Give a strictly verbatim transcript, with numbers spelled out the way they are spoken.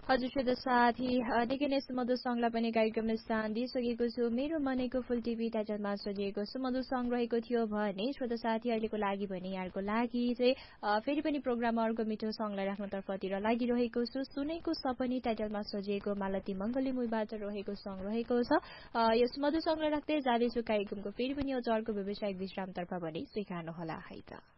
हजुर श्रोता साथी निकै नै सुमधुर सङ्गलाई पनि कार्यक्रममा स्थान दिइसकेको छु। मेरो मनेको फुल टिभी टाइटलमा सजिएको सुमधुर सङ्ग रहेको थियो भने श्रोता साथी अहिलेको लागि भने यहाँको लागि चाहिँ फेरि पनि प्रोग्राममा अर्को मिठो सङ्गलाई राख्नतर्फतिर लागिरहेको छु। सुनेको सपनी टाइटलमा सजिएको मालती मङ्गली मुईबाट रहेको सङ्ग रहेको छ। यो सुमधुर सङ्गलाई राख्दै जाँदैछु कार्यक्रमको फेरि पनि एउटा अर्को व्यावसायिक विश्रामतर्फ भने स्वीकार्नुहोला है त।